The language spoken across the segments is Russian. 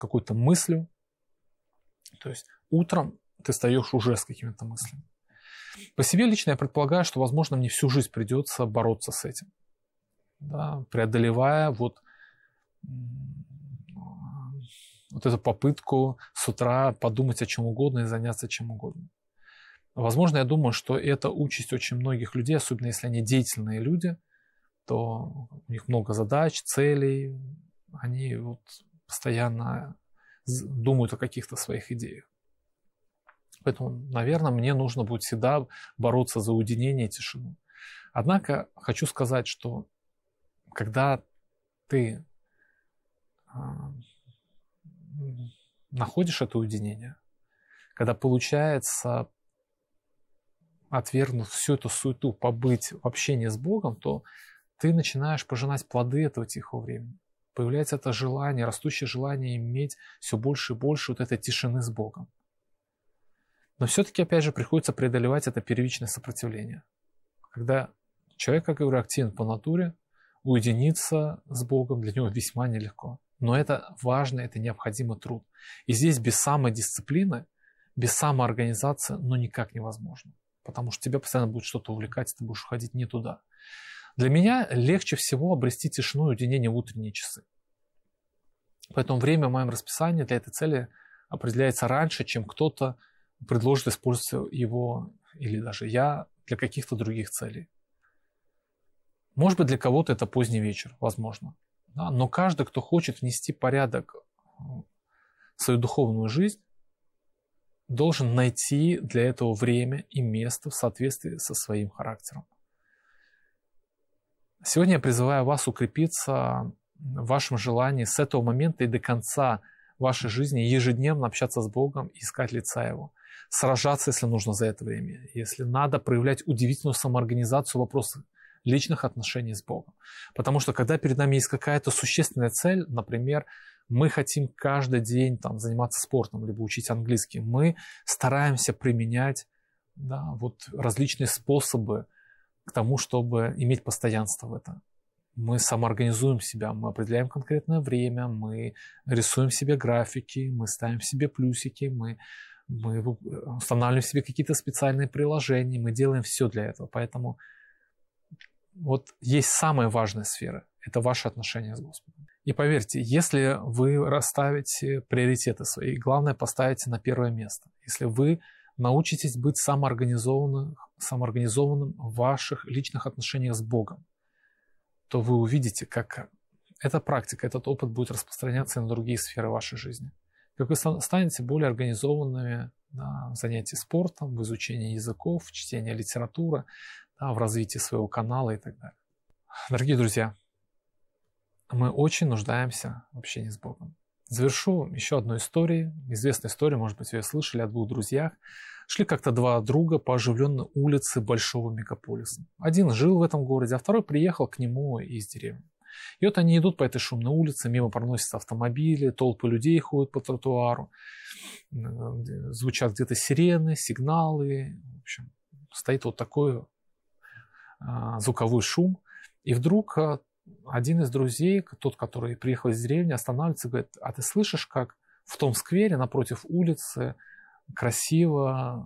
какой-то мыслью. То есть утром ты встаешь уже с какими-то мыслями. По себе лично я предполагаю, что, возможно, мне всю жизнь придется бороться с этим, да, преодолевая вот эту попытку с утра подумать о чем угодно и заняться чем угодно. Возможно, я думаю, что это участь очень многих людей, особенно если они деятельные люди, то у них много задач, целей, они вот постоянно думают о каких-то своих идеях. Поэтому, наверное, мне нужно будет всегда бороться за уединение и тишину. Однако хочу сказать, что когда ты находишь это уединение, когда получается, отвергнув всю эту суету, побыть в общении с Богом, то ты начинаешь пожинать плоды этого тихого времени. Появляется это желание, растущее желание иметь все больше и больше вот этой тишины с Богом. Но все-таки, опять же, приходится преодолевать это первичное сопротивление. Когда человек, как я говорю, активен по натуре, уединиться с Богом для него весьма нелегко. Но это важно, это необходимый труд. И здесь без самодисциплины, без самоорганизации, никак невозможно. Потому что тебя постоянно будет что-то увлекать, и ты будешь уходить не туда. Для меня легче всего обрести тишину и уединение в утренние часы. Поэтому время в моем расписании для этой цели определяется раньше, чем кто-то предложит использовать его, или даже я, для каких-то других целей. Может быть, для кого-то это поздний вечер, возможно. Да? Но каждый, кто хочет внести порядок в свою духовную жизнь, должен найти для этого время и место в соответствии со своим характером. Сегодня я призываю вас укрепиться в вашем желании с этого момента и до конца вашей жизни ежедневно общаться с Богом и искать лица Его. Сражаться, если нужно, за это время. Если надо, проявлять удивительную самоорганизацию в вопросах личных отношений с Богом. Потому что когда перед нами есть какая-то существенная цель, например, мы хотим каждый день заниматься спортом, либо учить английский, мы стараемся применять различные способы к тому, чтобы иметь постоянство в этом. Мы самоорганизуем себя, мы определяем конкретное время, мы рисуем себе графики, мы ставим себе плюсики, мы устанавливаем себе какие-то специальные приложения, мы делаем все для этого. Поэтому есть самая важная сфера – это ваши отношения с Господом. И поверьте, если вы расставите приоритеты свои, главное поставите на первое место, если вы научитесь быть самоорганизованным в ваших личных отношениях с Богом, то вы увидите, как эта практика, этот опыт будет распространяться и на другие сферы вашей жизни. Как вы станете более организованными в занятии спортом, в изучении языков, в чтении литературы, в развитии своего канала и так далее. Дорогие друзья, мы очень нуждаемся в общении с Богом. Завершу еще одной историей. Известная история, может быть, вы ее слышали, о двух друзьях. Шли как-то два друга по оживленной улице большого мегаполиса. Один жил в этом городе, а второй приехал к нему из деревни. И вот они идут по этой шумной улице, мимо проносятся автомобили, толпы людей ходят по тротуару, звучат где-то сирены, сигналы. В общем, стоит вот такой звуковой шум. И вдруг один из друзей, тот, который приехал из деревни, останавливается и говорит: а ты слышишь, как в том сквере напротив улицы красиво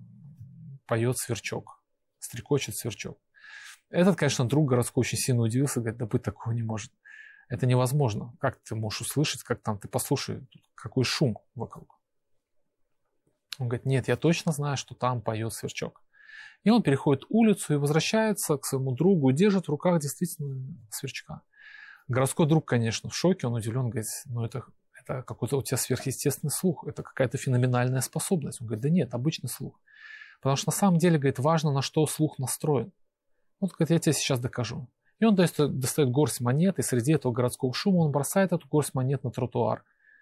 поет сверчок, стрекочет сверчок? Этот, конечно, друг городской очень сильно удивился, говорит: да быть такого не может. Это невозможно. Как ты можешь услышать, как там, ты послушай, какой шум вокруг. Он говорит: нет, я точно знаю, что там поет сверчок. И он переходит улицу и возвращается к своему другу, и держит в руках действительно сверчка. Городской друг, конечно, в шоке, он удивлен, говорит: ну это какой-то у тебя сверхъестественный слух, это какая-то феноменальная способность. Он говорит: да нет, обычный слух. Потому что на самом деле, говорит, важно, на что слух настроен. Вот, говорит, я тебе сейчас докажу. И он достает горсть монет, и среди этого городского шума он бросает эту горсть монет на тротуар.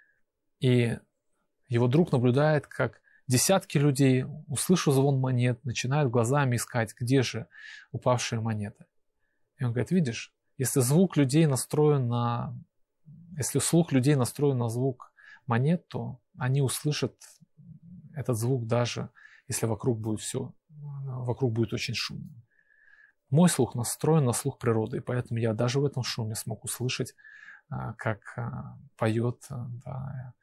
И его друг наблюдает, как десятки людей, услышав звон монет, начинают глазами искать, где же упавшие монеты. И он говорит: видишь, если слух людей настроен на звук монет, то они услышат этот звук, даже если вокруг будет очень шумно. Мой слух настроен на слух природы, и поэтому я даже в этом шуме смог услышать, как поет